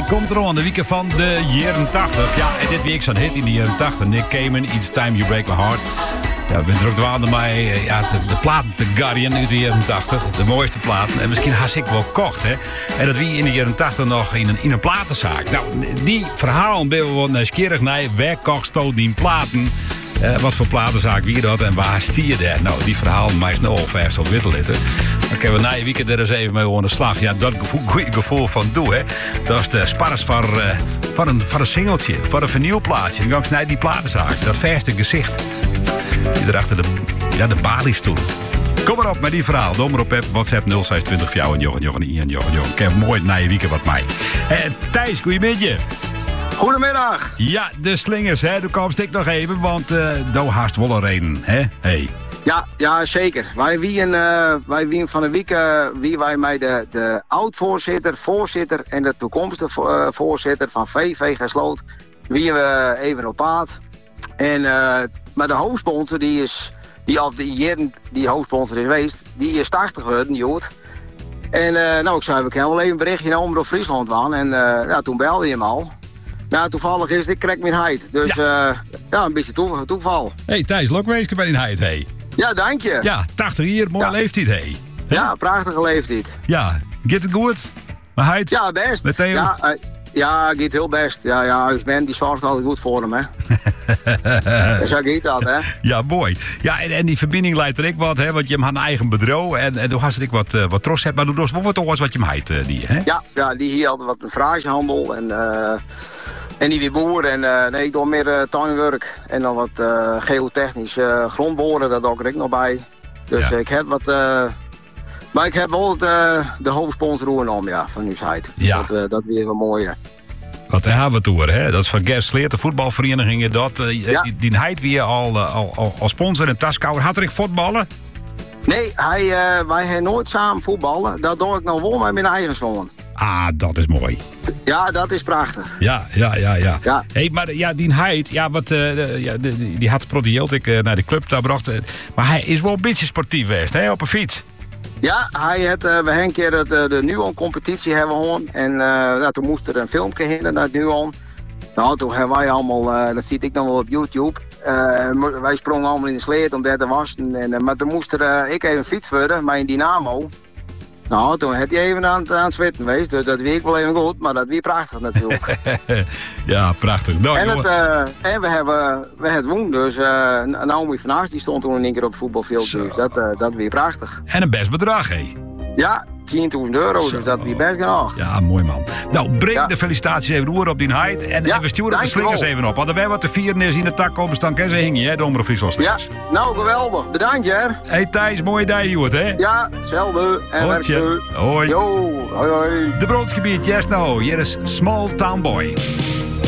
komt er aan de week van de jaren 80. Ja, en dit week zo'n hit in de jaren 80. Nick Cayman, Each Time You Break My Heart. Ja, ik ben druk dwaande mij de platen te Guardian uit de jaren 80. De mooiste platen. En misschien had ik wel kocht, hè. En dat wie in de jaren 80 nog in een platenzaak. Nou, die verhalen ben we wel nieuwsgierig naar. Waar kocht die platen? Wat voor platenzaak wie dat en waar stier daar? Nou, die verhalen meest nog vers op Wittelitten. Dan kunnen we na je weekend er eens even mee aan de slag. Ja, dat goede gevoel van doe, hè. Dat is de sparres voor een singeltje, voor een vernieuwplaatje. Dan ga ik naar die platenzaak, dat verste gezicht. Die erachter de baliestoel. Kom maar op met die verhaal. Doe maar op WhatsApp 0620 voor jou en Jochen. Kijk, mooi na je weekend wat mij. Thijs, goeiemiddag. Goedemiddag. Ja, de slingers, hè. Toen kwam ik nog even, want daar haast wel een reden, hè? Hey. Ja, zeker. Wij wien van de week wie wij met de oud-voorzitter en de toekomstige voorzitter van VV Gesloot wie we even op pad. En maar de hoofdsponsor die hoofdsponsor is geweest, die is 80 geworden, Jood. En ik zei, ik heb wel even een berichtje naar Omroep Friesland aan. En toen belde je hem al. Nou, toevallig is ik krijg mijn heid. Dus een beetje toeval. Hey Thijs, lokweesje bij die heid, hey. Ja, dank je. Ja, 80 hier, mooi leeftijd, hey. Ja, prachtige leeftijd. Ja, gaat het goed? Maar heid? Ja, best. Met Theo? Ja, gaat heel best. Ja, huisman die zorgt altijd goed voor hem, hè. Zo gaat dat, hè. Ja, mooi. Ja, en die verbinding leidt er ik wat, hè, want je hebt een eigen bedrijf en toen had ik wat trots hebt, maar doe dus wel wat oors wat je hem heit, die, hè. Ja, die hier altijd wat een vragehandel en die weer boeren en ik doe meer tuinwerk en dan wat geotechnisch grondboren, dat doe ik nog bij. Dus ik heb wat... Maar ik heb wel de hoofdsponsor van Nieuwsheid. Ja. Dat weer wel mooi. Wat hebben we toen, hè? Dat is van Gers Sleert, de voetbalvereniging. Die heid weer al sponsor en taskouwer. Had ik voetballen? Nee, wij hebben nooit samen voetballen. Dat doe ik nog wel met mijn eigen zoon. Ah, dat is mooi. Ja, dat is prachtig. Ja. Hey, maar ja, die heid, die had Proteelt ik naar de club daar bracht. Maar hij is wel een beetje sportief geweest, hè, op een fiets. Ja, we hebben een keer de Nuon-competitie hebben gewonnen. En toen moest er een filmpje heen naar het Nuon. Nou, toen hebben wij allemaal, dat zie ik nog wel op YouTube. Wij sprongen allemaal in de sleet om daar te wassen. Maar toen moest ik even fiets worden, met een dynamo. Nou, toen had hij even aan het zweten geweest. Dus dat week wel even goed, maar dat weer prachtig natuurlijk. Ja, prachtig. Nou, en we hebben woen, dus Naomi van Aars die stond toen in één keer op het voetbalveld. Dus dat weer prachtig. En een best bedrag, hé. Ja, €10.000, dus dat weer best genoeg. Ja, mooi man. Nou, breng de felicitaties even door op die heid. En we sturen de slingers even op. Hadden wij wat te vieren is in de tak komen staan. En ze hingen, hè, de Omroep Friesland slingers. Ja, nou geweldig. Bedankt, hè. Hey Thijs, mooie dag, Joert, hè. Ja, hetzelfde. En Hoi. Yo, hoi. De Bronsgebied, yes, nou. Hier is Small Town Boy.